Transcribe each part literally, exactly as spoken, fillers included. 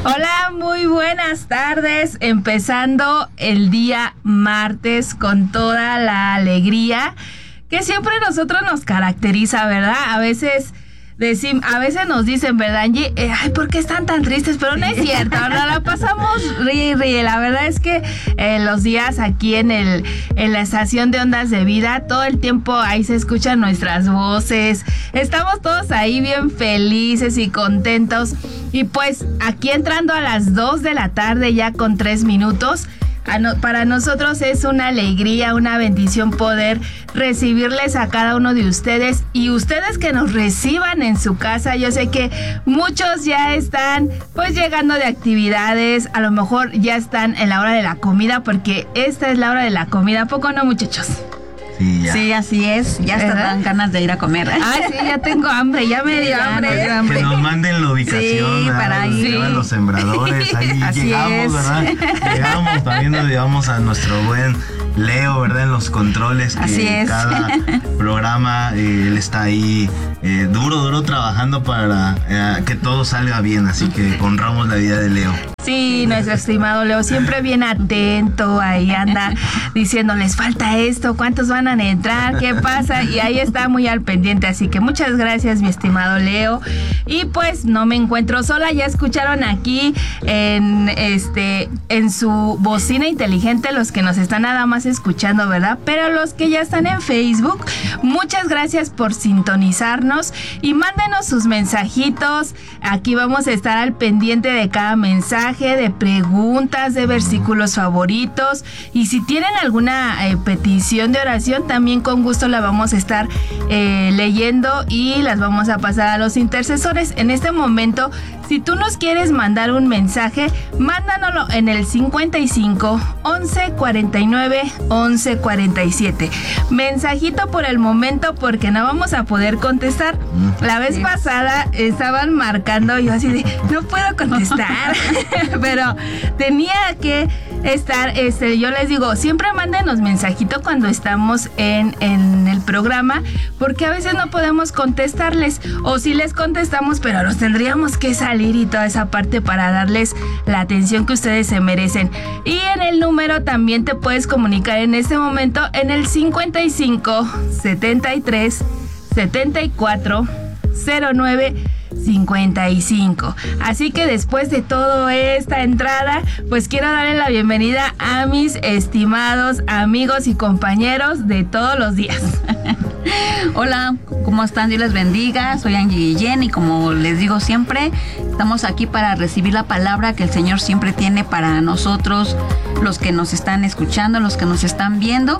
Hola, muy buenas tardes. Empezando el día martes con toda la alegría que siempre nosotros nos caracteriza, ¿verdad? A veces decim, a veces nos dicen, ¿verdad, Angie? Eh, ay, ¿por qué están tan tristes? Pero no es cierto, ¿verdad? La pasamos ríe y ríe. La verdad es que eh, los días aquí en el en la estación de Ondas de Vida, todo el tiempo ahí se escuchan nuestras voces. Estamos todos ahí bien felices y contentos. Y pues aquí entrando a las dos de la tarde ya con tres minutos, para nosotros es una alegría, una bendición poder recibirles a cada uno de ustedes y ustedes que nos reciban en su casa. Yo sé que muchos ya están pues llegando de actividades, a lo mejor ya están en la hora de la comida, porque esta es la hora de la comida, ¿a poco no, muchachos? Sí, ya. Sí, así es. Ya hasta dan ganas de ir a comer. Ay, sí, ya tengo hambre, ya me dio hambre, que, hambre. Que nos manden la ubicación. Sí, para ir. Llevan los sembradores, ahí Así llegamos, es. ¿verdad? Llegamos, también nos llevamos a nuestro buen Leo, ¿verdad? En los controles. Que Así es. Cada programa, eh, él está ahí eh, duro, duro trabajando para eh, que todo salga bien. Así que honramos la vida de Leo. Sí, nuestro estimado Leo, siempre bien atento, ahí anda diciendo, les falta esto, ¿cuántos van a entrar? ¿Qué pasa? Y ahí está muy al pendiente, así que muchas gracias, mi estimado Leo. Y pues no me encuentro sola, ya escucharon aquí en este en su bocina inteligente los que nos están nada más escuchando, ¿verdad? Pero los que ya están en Facebook, muchas gracias por sintonizarnos y mándenos sus mensajitos. Aquí vamos a estar al pendiente de cada mensaje, de preguntas, de versículos favoritos, y si tienen alguna eh, petición de oración, también con gusto la vamos a estar eh, leyendo y las vamos a pasar a los intercesores. En este momento, si tú nos quieres mandar un mensaje, mándanoslo en el cincuenta y cinco, once, cuarenta y nueve, once, cuarenta y siete. Mensajito por el momento porque no vamos a poder contestar. La vez pasada estaban marcando, yo así de, no puedo contestar, pero tenía que estar, este, yo les digo, siempre mándenos mensajito cuando estamos en, en el programa, porque a veces no podemos contestarles, o si les contestamos, pero los tendríamos que salir y toda esa parte para darles la atención que ustedes se merecen. Y en el número también te puedes comunicar en este momento en el cincuenta y cinco, setenta y tres, setenta y cuatro, cero nueve, cincuenta y cinco. Así que después de toda esta entrada, pues quiero darle la bienvenida a mis estimados amigos y compañeros de todos los días. Hola, ¿cómo están? Dios les bendiga. Soy Angie Guillén y como les digo siempre, estamos aquí para recibir la palabra que el Señor siempre tiene para nosotros, los que nos están escuchando, los que nos están viendo.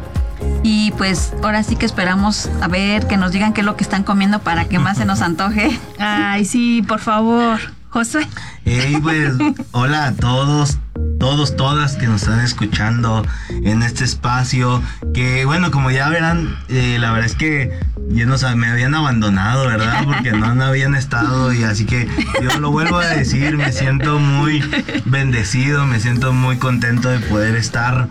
Y pues ahora sí que esperamos a ver que nos digan qué es lo que están comiendo para que más se nos antoje. Ay, sí, por favor, Josué. Hey, pues, hola a todos, todos, todas que nos están escuchando en este espacio. Que bueno, como ya verán, eh, la verdad es que ya no saben, me habían abandonado, ¿verdad? Porque no, no habían estado, y así que yo lo vuelvo a decir, me siento muy bendecido, me siento muy contento de poder estar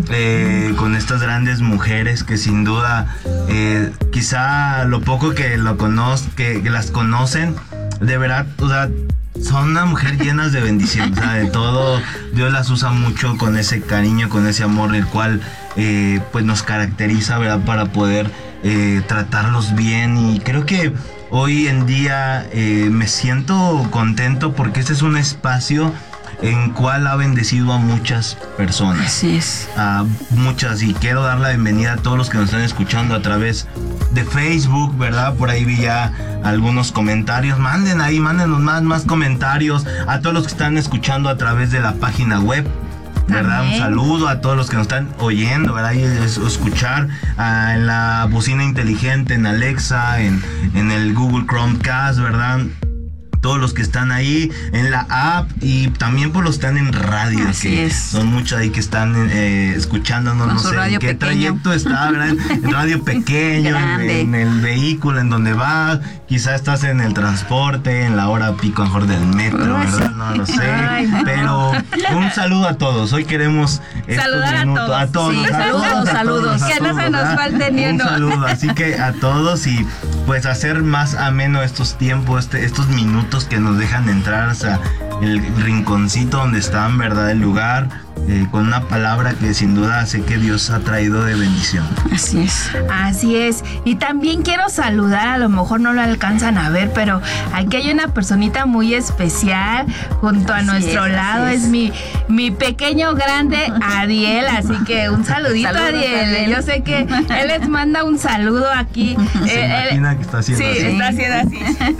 eh, con estas grandes mujeres que sin duda, eh, quizá lo poco que lo conoz, que, que las conocen, de verdad, o sea, son una mujer llenas de bendición, o sea, de todo. Dios las usa mucho con ese cariño, con ese amor, el cual eh, pues nos caracteriza, ¿verdad? Para poder eh, tratarlos bien. Y creo que hoy en día eh, me siento contento porque este es un espacio en cual ha bendecido a muchas personas. Así es. A muchas, y quiero dar la bienvenida a todos los que nos están escuchando a través de Facebook, ¿verdad? Por ahí vi ya algunos comentarios. Manden ahí, mándenos más, más comentarios. A todos los que están escuchando a través de la página web, ¿verdad? Amén. Un saludo a todos los que nos están oyendo, ¿verdad? Y es, escuchar uh, en la bocina inteligente, en Alexa, en, en el Google Chromecast, ¿verdad? Todos los que están ahí en la app, y también por los que están en radio. Así que es. Son muchos ahí que están eh, escuchándonos, con no sé en qué pequeño. trayecto está, ¿verdad? En radio pequeño, en, en el vehículo en donde vas, quizás estás en el transporte, en la hora pico mejor del metro, ¿verdad? No lo sé. Ay, no. Pero un saludo a todos. Hoy queremos saludar a minutos, todos. a todos. Sí, a saludos, todos, a saludos. todos, a Que no todos, se nos ¿verdad? falte ni Un uno. saludo, así que a todos, y pues hacer más ameno estos tiempos, este, estos minutos que nos dejan entrar hasta el rinconcito donde están, ¿verdad? El lugar, eh, con una palabra que sin duda sé que Dios ha traído de bendición. Así es. Así es. Y también quiero saludar, a lo mejor no lo alcanzan a ver, pero aquí hay una personita muy especial junto a Así nuestro es, lado. así Es, es. mi, mi pequeño grande Ariel. Así que un saludito, Saludos, Ariel. Ariel. Yo sé que él les manda un saludo aquí. Se Eh, él- imagina que está haciendo Sí, así. está haciendo así.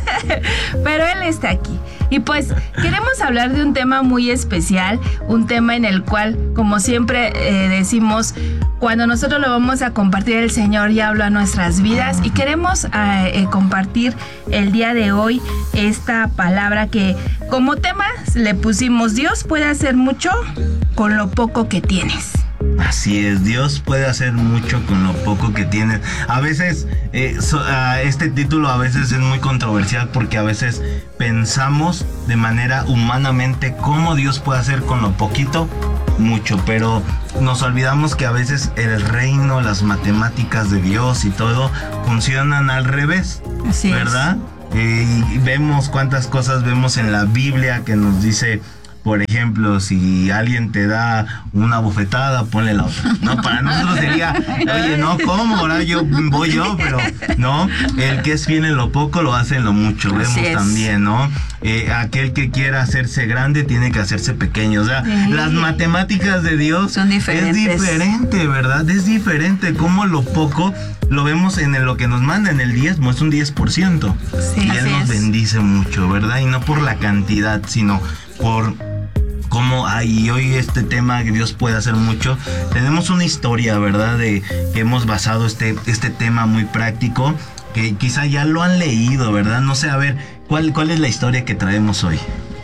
Pero él está aquí. Y pues queremos hablar de un tema muy especial, un tema en el cual, como siempre eh, decimos, cuando nosotros lo vamos a compartir, el Señor ya habló a nuestras vidas y queremos eh, eh, compartir el día de hoy esta palabra que como tema le pusimos: Dios puede hacer mucho con lo poco que tienes. Así es, Dios puede hacer mucho con lo poco que tiene. A veces, eh, so, uh, este título a veces es muy controversial porque a veces pensamos de manera humanamente cómo Dios puede hacer con lo poquito mucho, pero nos olvidamos que a veces el reino, las matemáticas de Dios y todo funcionan al revés, Así es. ¿verdad? Eh, y vemos cuántas cosas vemos en la Biblia que nos dice, por ejemplo, si alguien te da una bofetada, ponle la otra. No, para nosotros sería, oye, no, ¿cómo? Ahora yo voy yo, pero no, el que es fiel en lo poco lo hace en lo mucho. Así Vemos es. también, ¿no? Eh, aquel que quiera hacerse grande tiene que hacerse pequeño. O sea, Sí. las matemáticas de Dios Son diferentes. es diferente, ¿verdad? Es diferente como lo poco lo vemos en el- lo que nos manda en el diezmo, es un diez por ciento. Sí, y Él así nos es. bendice mucho, ¿verdad? Y no por la cantidad, sino por cómo hay hoy este tema que Dios puede hacer mucho. Tenemos una historia, ¿verdad? De que hemos basado este, este tema muy práctico, que quizá ya lo han leído, ¿verdad? No sé, a ver, ¿cuál, cuál es la historia que traemos hoy?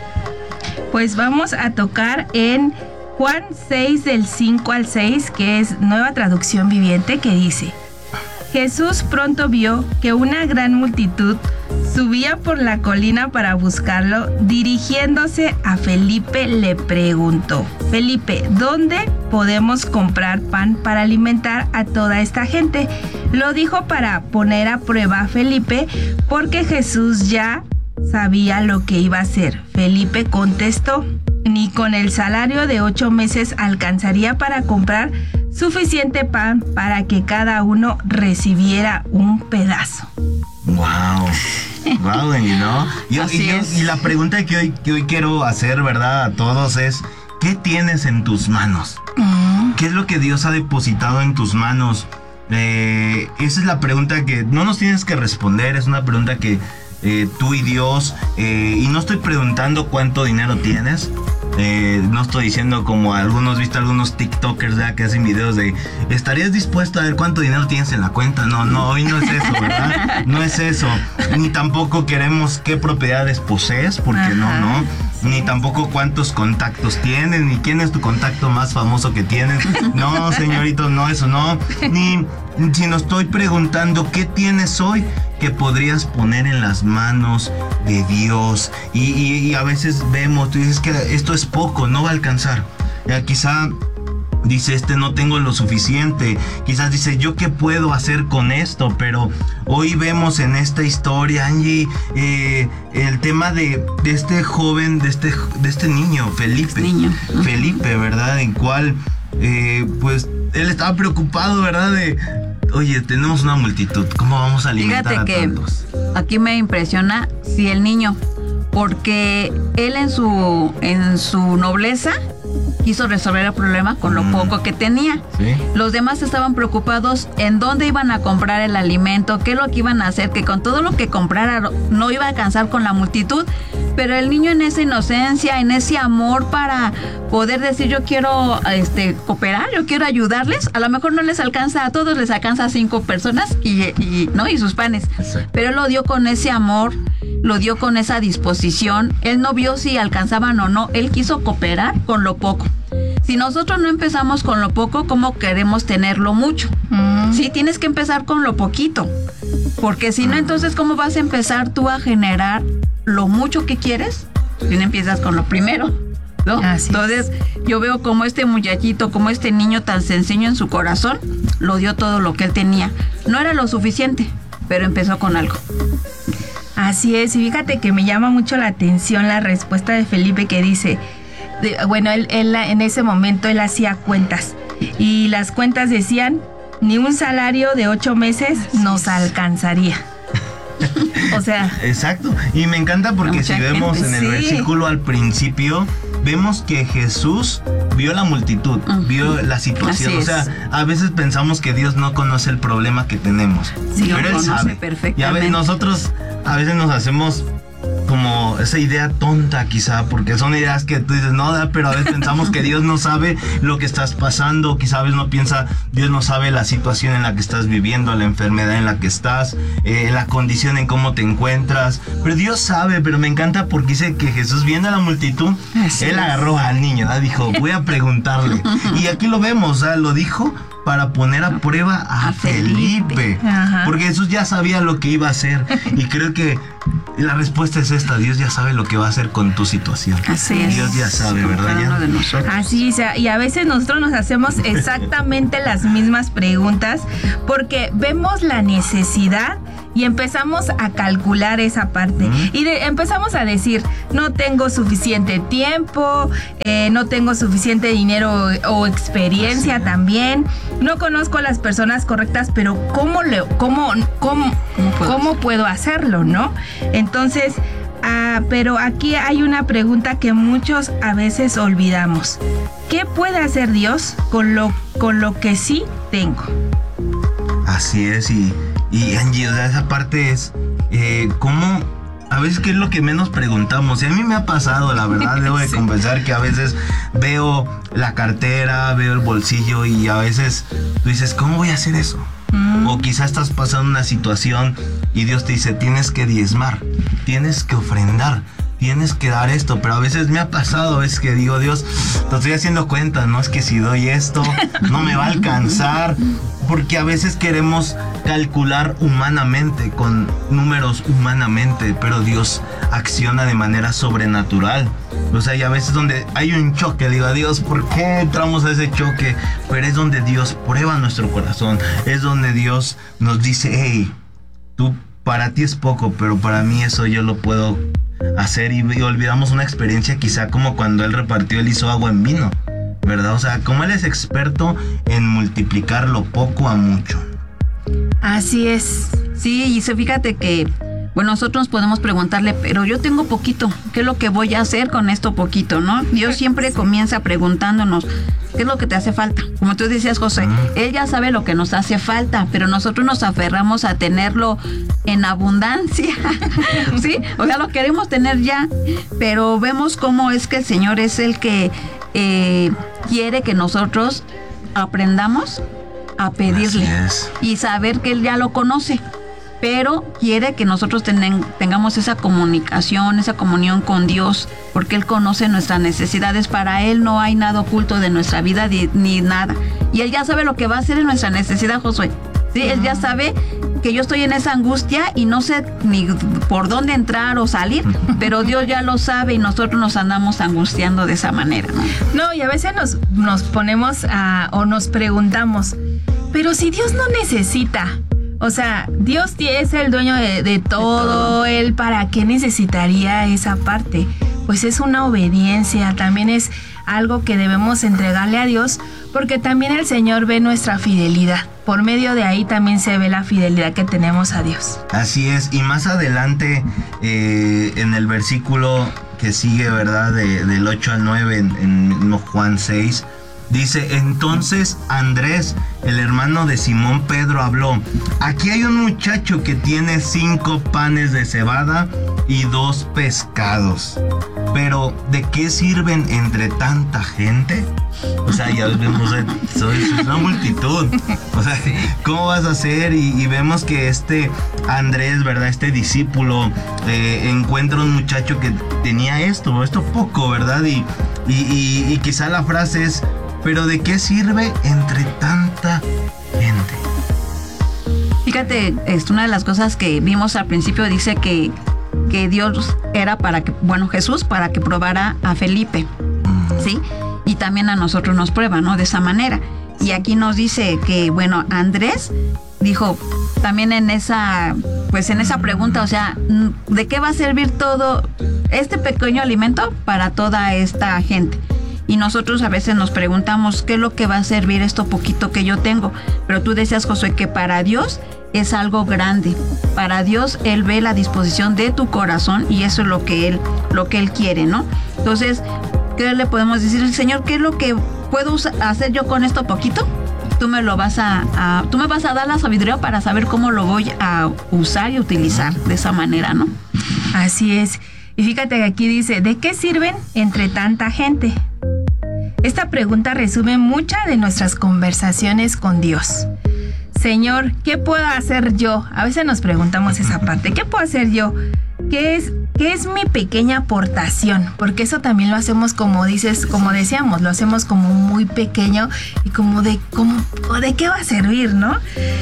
Pues vamos a tocar en Juan seis del cinco al seis, que es Nueva Traducción Viviente, que dice: Jesús pronto vio que una gran multitud subía por la colina para buscarlo. Dirigiéndose a Felipe le preguntó: Felipe, ¿dónde podemos comprar pan para alimentar a toda esta gente? Lo dijo para poner a prueba a Felipe, porque Jesús ya sabía lo que iba a hacer. Felipe contestó: ni con el salario de ocho meses alcanzaría para comprar suficiente pan para que cada uno recibiera un pedazo. Wow. Wow, y no. Y, Así y yo- es. y la pregunta que hoy, que hoy quiero hacer, ¿verdad? A todos es: ¿qué tienes en tus manos? ¿Qué es lo que Dios ha depositado en tus manos? Eh, esa es la pregunta que no nos tienes que responder, es una pregunta que eh, tú y Dios, eh, y no estoy preguntando cuánto dinero tienes. Eh, no estoy diciendo como algunos, viste algunos TikTokers, ¿verdad? Que hacen videos de ¿estarías dispuesto a ver cuánto dinero tienes en la cuenta? No, no, hoy no es eso, ¿verdad? No es eso. Ni tampoco queremos qué propiedades posees, porque no, Ajá. no. Ni tampoco cuántos contactos tienes, ni quién es tu contacto más famoso que tienes. No, señorito, no, eso no. Ni si no estoy preguntando qué tienes hoy que podrías poner en las manos de Dios. Y, y, y a veces vemos, tú dices que esto es poco, no va a alcanzar. Ya, quizá dice, este no tengo lo suficiente. Quizás dice, ¿yo qué puedo hacer con esto? Pero hoy vemos en esta historia, Angie, eh, el tema de, de este joven, de este, de este niño, Felipe. Niño. Felipe, ¿verdad? En cual, eh, pues, él estaba preocupado, ¿verdad? De, oye, tenemos una multitud, ¿cómo vamos a alimentar Fíjate a que tantos? aquí me impresiona si el niño, porque él en su en su nobleza quiso resolver el problema con lo Mm. poco que tenía. ¿Sí? Los demás estaban preocupados en dónde iban a comprar el alimento, qué es lo que iban a hacer, que con todo lo que comprara no iba a alcanzar con la multitud, pero el niño en esa inocencia, en ese amor para poder decir yo quiero este, cooperar, yo quiero ayudarles, a lo mejor no les alcanza a todos, les alcanza a cinco personas y, y, ¿no? y sus panes, Exacto. pero él lo dio con ese amor, lo dio con esa disposición, él no vio si alcanzaban o no, él quiso cooperar con lo poco. Si nosotros no empezamos con lo poco, ¿cómo queremos tenerlo mucho? Mm. Sí, tienes que empezar con lo poquito, porque si no, entonces, ¿cómo vas a empezar tú a generar lo mucho que quieres? Si no empiezas con lo primero, ¿no? Así es. Entonces, yo veo como este muchachito, como este niño tan sencillo en su corazón, lo dio todo lo que él tenía. No era lo suficiente, pero empezó con algo. Así es, y fíjate que me llama mucho la atención la respuesta de Felipe que dice, de, bueno, él, él en ese momento él hacía cuentas y las cuentas decían, ni un salario de ocho meses nos alcanzaría. O sea... Exacto, y me encanta porque si vemos gente, en el sí. versículo al principio, vemos que Jesús vio la multitud, uh-huh. vio la situación. O sea, a veces pensamos que Dios no conoce el problema que tenemos, sí, pero Él sabe. Perfectamente. Y a veces nosotros a veces nos hacemos como esa idea tonta quizá, porque son ideas que tú dices, no, pero a veces pensamos que Dios no sabe lo que estás pasando, quizá a veces no piensa, Dios no sabe la situación en la que estás viviendo, la enfermedad en la que estás, eh, la condición en cómo te encuentras, pero Dios sabe. Pero me encanta porque dice que Jesús, viendo a la multitud, Así Él es. agarró al niño, ¿no? Dijo, voy a preguntarle, y aquí lo vemos, ¿sabes? Lo dijo para poner a prueba a, a Felipe, Felipe. Porque Jesús ya sabía lo que iba a hacer, y creo que la respuesta es esta: Dios ya sabe lo que va a hacer con tu situación. Así es. Dios ya sabe, sí, ¿verdad? Cada uno de nosotros. Así es, y a veces nosotros nos hacemos exactamente las mismas preguntas porque vemos la necesidad y empezamos a calcular esa parte. Uh-huh. Y de, empezamos a decir, no tengo suficiente tiempo, eh, no tengo suficiente dinero o experiencia Así también, no conozco a las personas correctas, pero ¿cómo, le, cómo, cómo, ¿Cómo, puedo, ¿cómo puedo hacerlo, no? Entonces, ah, pero aquí hay una pregunta que muchos a veces olvidamos. ¿Qué puede hacer Dios con lo, con lo que sí tengo? Así es, y... Y Angie, o sea, esa parte es, eh, ¿cómo? A veces, ¿qué es lo que menos preguntamos? Y a mí me ha pasado, la verdad, debo de sí. confesar que a veces veo la cartera, veo el bolsillo y a veces tú dices, ¿cómo voy a hacer eso? Mm. O quizás estás pasando una situación y Dios te dice, tienes que diezmar, tienes que ofrendar, tienes que dar esto. Pero a veces me ha pasado, es que digo, Dios, te estoy haciendo cuenta, ¿no? Es que si doy esto, no me va a alcanzar. Porque a veces queremos calcular humanamente, con números humanamente, pero Dios acciona de manera sobrenatural. O sea, y a veces donde hay un choque, digo, Dios, ¿por qué entramos a ese choque? Pero es donde Dios prueba nuestro corazón, es donde Dios nos dice, hey, tú, para ti es poco, pero para mí eso yo lo puedo hacer. Y, y olvidamos una experiencia quizá como cuando Él repartió, Él hizo agua en vino, ¿verdad? O sea, como Él es experto en multiplicar lo poco a mucho. Así es. Sí, y se fíjate que, bueno, nosotros podemos preguntarle, pero yo tengo poquito, ¿qué es lo que voy a hacer con esto poquito, no? Dios siempre comienza preguntándonos, ¿qué es lo que te hace falta? Como tú decías, José, mm. Él ya sabe lo que nos hace falta, pero nosotros nos aferramos a tenerlo en abundancia, ¿sí? O sea, lo queremos tener ya, pero vemos cómo es que el Señor es el que eh, quiere que nosotros aprendamos a pedirle y saber que Él ya lo conoce, pero quiere que nosotros ten, tengamos esa comunicación, esa comunión con Dios, porque Él conoce nuestras necesidades. Para Él no hay nada oculto de nuestra vida ni, ni nada, y Él ya sabe lo que va a hacer en nuestra necesidad, Josué. Sí, Él ya sabe que yo estoy en esa angustia y no sé ni por dónde entrar o salir, pero Dios ya lo sabe y nosotros nos andamos angustiando de esa manera, ¿no? No, y a veces nos, nos ponemos a, o nos preguntamos, pero si Dios no necesita, o sea, Dios es el dueño de, de, todo, de todo, Él, ¿para qué necesitaría esa parte? Pues es una obediencia, también es algo que debemos entregarle a Dios, porque también el Señor ve nuestra fidelidad. Por medio de ahí también se ve la fidelidad que tenemos a Dios. Así es, y más adelante eh, en el versículo que sigue, ¿verdad? De, del ocho al nueve en, en Juan seis, dice, entonces Andrés, el hermano de Simón Pedro, habló, aquí hay un muchacho que tiene cinco panes de cebada y dos pescados, pero ¿de qué sirven entre tanta gente? O sea, ya vemos, eso es una multitud. O sea, ¿cómo vas a hacer? Y, y vemos que este Andrés, ¿verdad? Este discípulo eh, encuentra un muchacho que tenía esto, esto poco, ¿verdad? Y, y, y, y quizá la frase es, pero ¿de qué sirve entre tanta gente? Fíjate, es una de las cosas que vimos al principio, dice que, que Dios era para que, bueno, Jesús para que probara a Felipe, ¿sí? Y también a nosotros nos prueba, ¿no? De esa manera. Y aquí nos dice que, bueno, Andrés dijo también en esa, pues en esa pregunta, o sea, ¿de qué va a servir todo este pequeño alimento para toda esta gente? Y nosotros a veces nos preguntamos qué es lo que va a servir esto poquito que yo tengo. Pero tú decías, Josué, que para Dios es algo grande. Para Dios Él ve la disposición de tu corazón y eso es lo que Él, lo que Él quiere, ¿no? Entonces, ¿qué le podemos decir? Señor, ¿qué es lo que puedo hacer yo con esto poquito? Tú me lo vas a, a, tú me vas a dar la sabiduría para saber cómo lo voy a usar y utilizar de esa manera, ¿no? Así es. Y fíjate que aquí dice, ¿de qué sirven entre tanta gente? Esta pregunta resume muchas de nuestras conversaciones con Dios. Señor, ¿qué puedo hacer yo? A veces nos preguntamos esa parte. ¿Qué puedo hacer yo? ¿Qué es, qué es mi pequeña aportación? Porque eso también lo hacemos, como dices, como decíamos, lo hacemos como muy pequeño y como de, como, ¿de qué va a servir, no?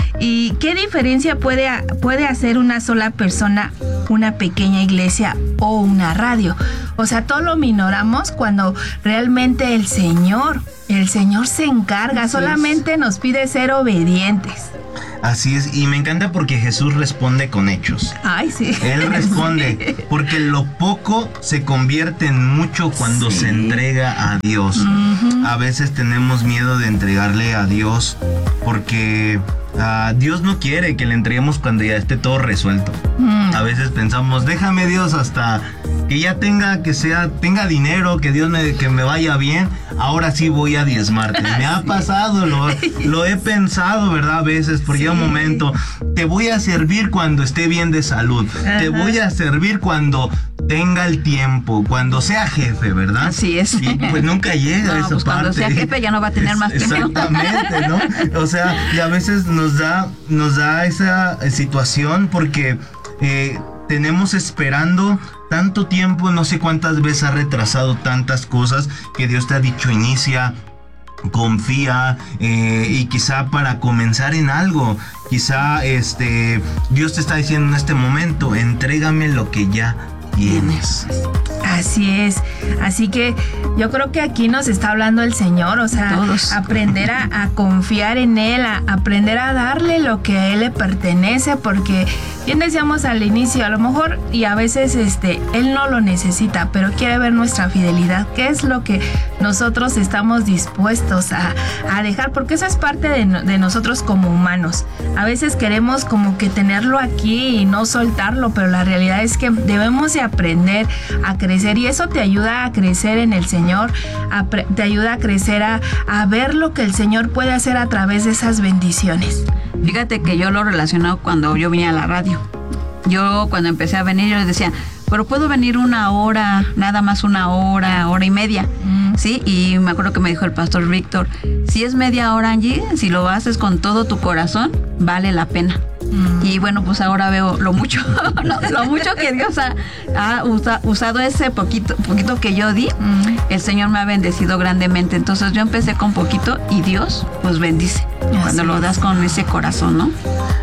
¿Y qué diferencia puede, puede hacer una sola persona, una pequeña iglesia o una radio? O sea, todo lo minoramos cuando realmente el Señor, el Señor se encarga, Así solamente es. Nos pide ser obedientes. Así es, y me encanta porque Jesús responde con hechos. Ay, sí. Él responde, porque lo poco se convierte en mucho cuando Sí. se entrega a Dios. Uh-huh. A veces tenemos miedo de entregarle a Dios porque uh, Dios no quiere que le entreguemos cuando ya esté todo resuelto. Mm. A veces pensamos, déjame Dios hasta que ya tenga, que sea, tenga dinero, que Dios me, que me vaya bien, ahora sí voy a diezmarte. Me ha pasado, lo, lo he pensado, ¿verdad? A veces, porque llega un momento, te voy a servir cuando esté bien de salud, Ajá. te voy a servir cuando tenga el tiempo, cuando sea jefe, ¿verdad? Así es. Y pues nunca llega No, esa pues parte. cuando sea jefe ya no va a tener más tiempo. Exactamente, ¿no? O sea, y a veces nos da, nos da esa situación porque eh, tenemos esperando tanto tiempo, no sé cuántas veces ha retrasado tantas cosas que Dios te ha dicho, inicia, confía, eh, y quizá para comenzar en algo, quizá este Dios te está diciendo en este momento, entrégame lo que ya tienes. Así es, así que yo creo que aquí nos está hablando el Señor, o sea, Todos. aprender a, a confiar en Él, a aprender a darle lo que a Él le pertenece, porque bien decíamos al inicio, a lo mejor y a veces este Él no lo necesita, pero quiere ver nuestra fidelidad, qué es lo que nosotros estamos dispuestos a, a dejar, porque eso es parte de, de nosotros como humanos. A veces queremos como que tenerlo aquí y no soltarlo, pero la realidad es que debemos de aprender a crecer y eso te ayuda a crecer en el Señor, a pre- te ayuda a crecer a, a ver lo que el Señor puede hacer a través de esas bendiciones. Fíjate que yo lo relaciono cuando yo venía a la radio. Yo cuando empecé a venir yo les decía, pero puedo venir una hora, nada más una hora, hora y media, Mm. ¿sí? Y me acuerdo que me dijo el pastor Víctor, si es media hora, Angie, si lo haces con todo tu corazón, vale la pena. Mm. Y bueno, pues ahora veo lo mucho, lo, lo mucho que Dios ha, ha usa, usado ese poquito, poquito que yo di. Mm. El Señor me ha bendecido grandemente. Entonces yo empecé con poquito y Dios pues bendice cuando Así lo es. das con ese corazón, ¿no?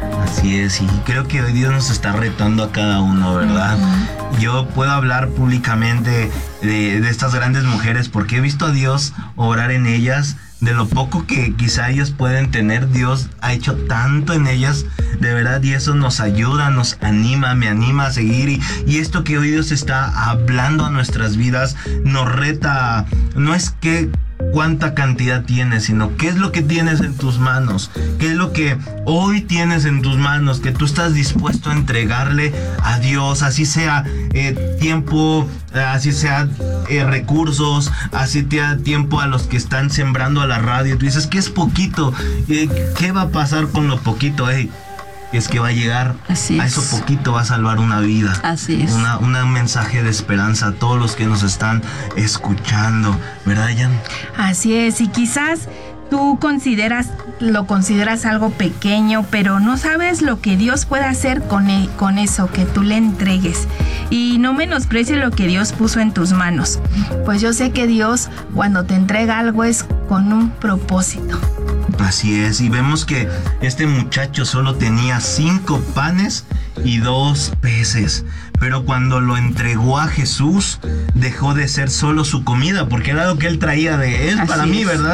Así es, y creo que hoy Dios nos está retando a cada uno, ¿verdad? Uh-huh. Yo puedo hablar públicamente de, de estas grandes mujeres porque he visto a Dios obrar en ellas. De lo poco que quizá ellos pueden tener, Dios ha hecho tanto en ellas, de verdad, y eso nos ayuda, nos anima, me anima a seguir. Y, y esto que hoy Dios está hablando a nuestras vidas nos reta, no es que cuánta cantidad tienes, sino qué es lo que tienes en tus manos, qué es lo que hoy tienes en tus manos, que tú estás dispuesto a entregarle a Dios, así sea eh, tiempo, eh, así sea eh, recursos, así sea tiempo a los que están sembrando a la radio. Tú dices que es poquito, eh, ¿qué va a pasar con lo poquito? Hey, es que va a llegar Así a es. eso poquito, va a salvar una vida. Así es. Una, una- un mensaje de esperanza a todos los que nos están escuchando, ¿verdad, Jan? Así es, y quizás tú consideras, lo consideras algo pequeño, pero no sabes lo que Dios puede hacer con, e- con eso, que tú le entregues. Y no menosprecies lo que Dios puso en tus manos. Pues yo sé que Dios, cuando te entrega algo, es con un propósito. Así es, y vemos que este muchacho solo tenía cinco panes y dos peces, pero cuando lo entregó a Jesús, dejó de ser solo su comida, porque era lo que él traía de él Así para mí, es. ¿verdad?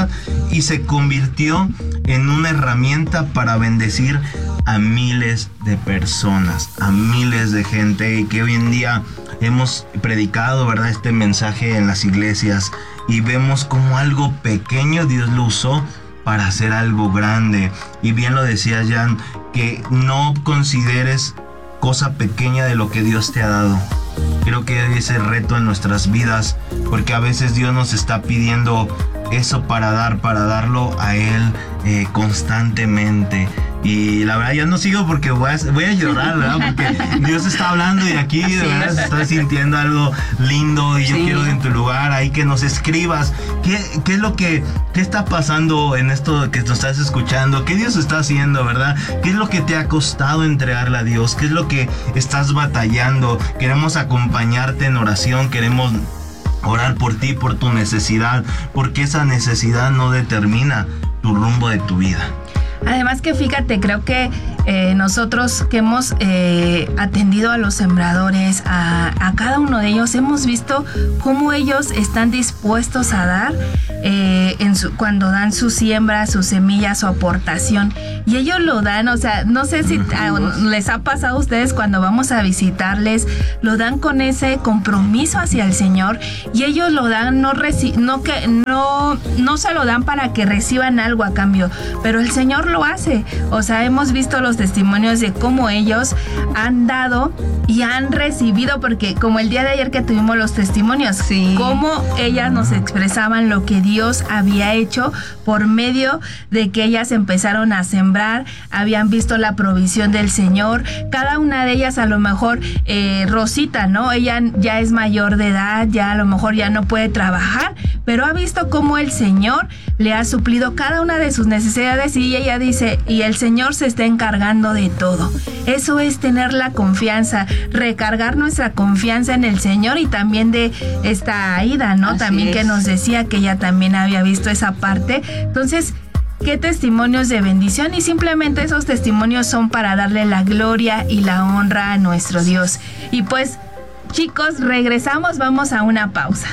y se convirtió en una herramienta para bendecir a miles de personas, a miles de gente, y que hoy en día hemos predicado, ¿verdad?, este mensaje en las iglesias, y vemos como algo pequeño Dios lo usó para hacer algo grande. Y bien lo decía Jan, que no consideres cosa pequeña de lo que Dios te ha dado. Creo que hay ese reto en nuestras vidas, porque a veces Dios nos está pidiendo eso para dar, para darlo a Él eh, constantemente. Y la verdad ya no sigo porque voy a, voy a llorar, ¿verdad? Porque Dios está hablando y aquí de verdad se está sintiendo algo lindo, y yo sí. quiero en tu lugar ahí que nos escribas qué, qué es lo que qué está pasando en esto que nos estás escuchando, qué Dios está haciendo, ¿verdad? ¿Qué es lo que te ha costado entregarle a Dios? ¿Qué es lo que estás batallando? Queremos acompañarte en oración, queremos orar por ti, por tu necesidad, porque esa necesidad no determina tu rumbo de tu vida. Además que fíjate, creo que eh, nosotros que hemos eh, atendido a los sembradores, a, a cada uno de ellos, hemos visto cómo ellos están dispuestos a dar eh, en su, cuando dan su siembra, su semilla, su aportación. Y ellos lo dan, o sea, no sé si a, les ha pasado a ustedes cuando vamos a visitarles, lo dan con ese compromiso hacia el Señor, y ellos lo dan, no, reci- no, que, no, no se lo dan para que reciban algo a cambio, pero el Señor lo hace. O sea, hemos visto los testimonios de cómo ellos han dado y han recibido, porque como el día de ayer que tuvimos los testimonios, sí. cómo ellas nos expresaban lo que Dios había hecho por medio de que ellas empezaron a sembrar, habían visto la provisión del Señor. Cada una de ellas, a lo mejor eh, Rosita, ¿no? Ella ya es mayor de edad, ya a lo mejor ya no puede trabajar, pero ha visto cómo el Señor le ha suplido cada una de sus necesidades, y ella dice, y el Señor se está encargando de todo. Eso es tener la confianza, recargar nuestra confianza en el Señor. Y también de esta Aida, ¿no? Así también es. Que nos decía que ella también había visto esa parte. Entonces, qué testimonios de bendición, y simplemente esos testimonios son para darle la gloria y la honra a nuestro Dios. Y pues, chicos, regresamos, vamos a una pausa.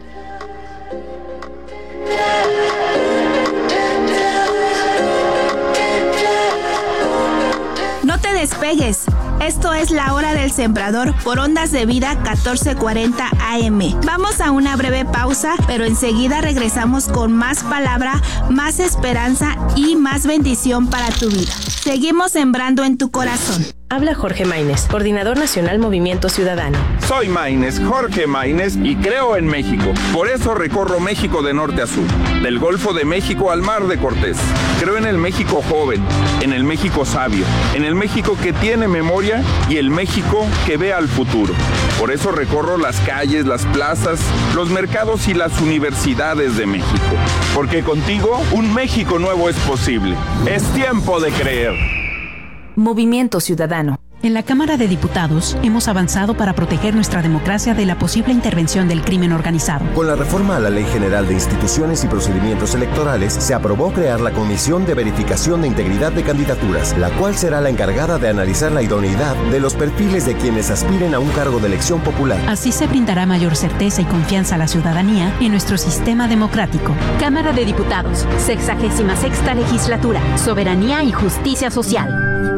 No te despegues. Esto es La Hora del Sembrador por Ondas de Vida catorce cuarenta A M. Vamos a una breve pausa, pero enseguida regresamos con más palabra, más esperanza y más bendición para tu vida. Seguimos sembrando en tu corazón. Habla Jorge Maínez, coordinador nacional Movimiento Ciudadano. Soy Maínez, Jorge Maínez, y creo en México. Por eso recorro México de norte a sur, del Golfo de México al Mar de Cortés. Creo en el México joven, en el México sabio, en el México que tiene memoria y el México que ve al futuro. Por eso recorro las calles, las plazas, los mercados y las universidades de México. Porque contigo un México nuevo es posible. Es tiempo de creer. Movimiento Ciudadano. En la Cámara de Diputados hemos avanzado para proteger nuestra democracia de la posible intervención del crimen organizado. Con la reforma a la Ley General de Instituciones y Procedimientos Electorales, se aprobó crear la Comisión de Verificación de Integridad de Candidaturas, la cual será la encargada de analizar la idoneidad de los perfiles de quienes aspiren a un cargo de elección popular. Así se brindará mayor certeza y confianza a la ciudadanía en nuestro sistema democrático. Cámara de Diputados, sexagésima sexta legislatura, Soberanía y Justicia Social.